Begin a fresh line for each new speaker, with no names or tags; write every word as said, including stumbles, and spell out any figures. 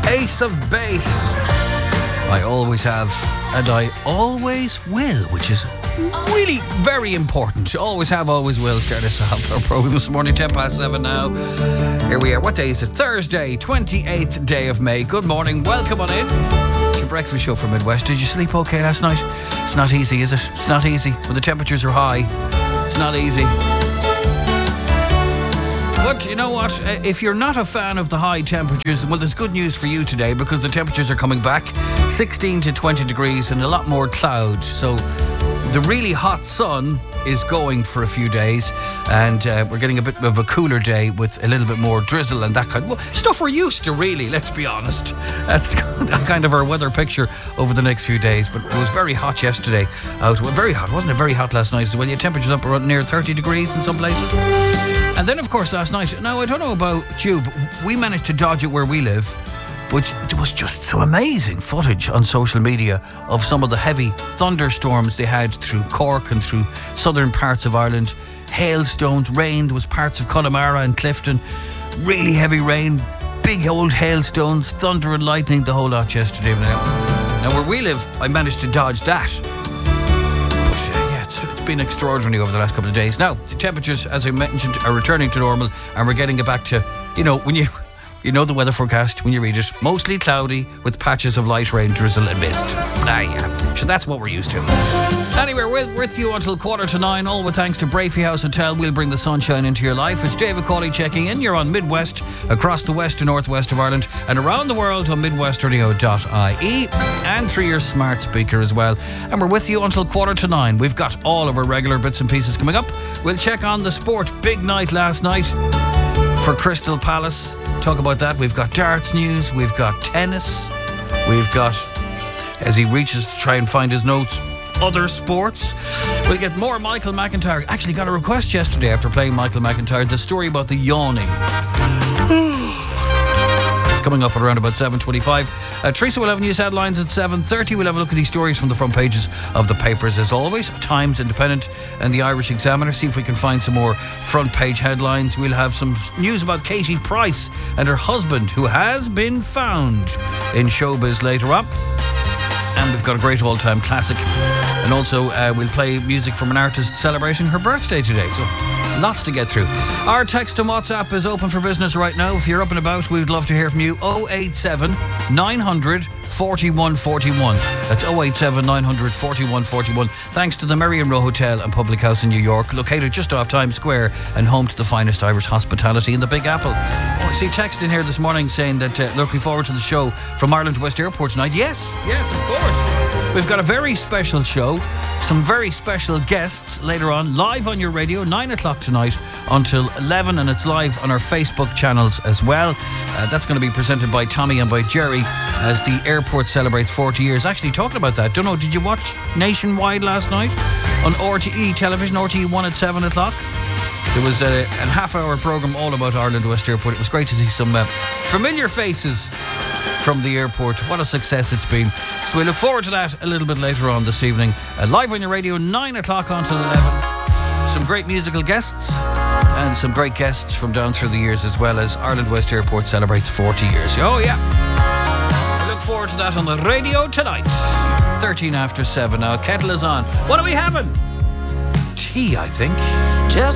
Ace of Base. I always have, and I always will, which is really very important. Always have, always will. Start us off our program this morning, ten past seven now. Here we are. What day is it? Thursday, twenty-eighth day of May. Good morning. Welcome on in. It's your breakfast show from Midwest. Did you sleep okay last night? It's not easy, is it? It's not easy. When the temperatures are high, it's not easy. But you know what? If you're not a fan of the high temperatures, well, there's good news for you today because the temperatures are coming back. sixteen to twenty degrees and a lot more cloud. So the really hot sun is going for a few days, and uh, we're getting a bit of a cooler day with a little bit more drizzle and that kind of well, stuff we're used to, really, let's be honest. That's kind of our weather picture over the next few days. But it was very hot yesterday out. Well, very hot, wasn't it? Very hot last night as well. Your temperatures up around near thirty degrees in some places. And then, of course, last night, now I don't know about you, but we managed to dodge it where we live, but it was just so amazing footage on social media of some of the heavy thunderstorms they had through Cork and through southern parts of Ireland. Hailstones, rain, there was parts of Connemara and Clifton, really heavy rain, big old hailstones, thunder and lightning, the whole lot yesterday. Now, now where we live, I managed to dodge that. Been extraordinary over the last couple of days. Now, the temperatures, as I mentioned, are returning to normal, and we're getting it back to, you know, when you you know the weather forecast, when you read it, mostly cloudy with patches of light rain, drizzle and mist. Ah, yeah. So that's what we're used to. Anyway, we're with you until quarter to nine, all with thanks to Brafey House Hotel. We'll bring the sunshine into your life. It's David Cawley checking in. You're on Midwest, across the west and northwest of Ireland, and around the world on midwest radio dot I E, and through your smart speaker as well. And we're with you until quarter to nine. We've got all of our regular bits and pieces coming up. We'll check on the sport. Big night last night for Crystal Palace. Talk about that. We've got darts news. We've got tennis. We've got, as he reaches to try and find his notes, other sports. We'll get more Michael McIntyre. Actually got a request yesterday after playing Michael McIntyre, the story about the yawning. It's coming up at around about seven twenty-five. Uh, Teresa will have news headlines at seven thirty. We'll have a look at these stories from the front pages of the papers as always. Times, Independent and the Irish Examiner. See if we can find some more front page headlines. We'll have some news about Katie Price and her husband, who has been found in showbiz later on. And we've got a great all-time classic. And also uh, we'll play music from an artist celebrating her birthday today. So lots to get through. Our text and WhatsApp is open for business right now. If you're up and about, we'd love to hear from you. oh eight seven, nine hundred, forty-one forty-one. That's oh eight seven, nine hundred, forty-one forty-one. Thanks to the Merrion Row Hotel and Public House in New York, located just off Times Square and home to the finest Irish hospitality in the Big Apple. Oh, I see text in here this morning saying that uh, looking forward to the show from Ireland West Airport tonight. Yes, yes, of course. We've got a very special show, some very special guests later on, live on your radio, nine o'clock tonight until eleven, and it's live on our Facebook channels as well. Uh, that's going to be presented by Tommy and by Jerry as the airport celebrates forty years. Actually, talking about that, don't know, did you watch Nationwide last night on R T E television, R T E one at seven o'clock? There was a, a half-hour programme all about Ireland West Airport. It was great to see some uh, familiar faces from the airport. What a success it's been. So we look forward to that a little bit later on this evening. Uh, live on your radio, nine o'clock until eleven. Some great musical guests and some great guests from down through the years, as well as Ireland West Airport celebrates forty years. Oh, yeah. I look forward to that on the radio tonight. thirteen after seven now. Kettle is on. What are we having? Tea, I think.
Just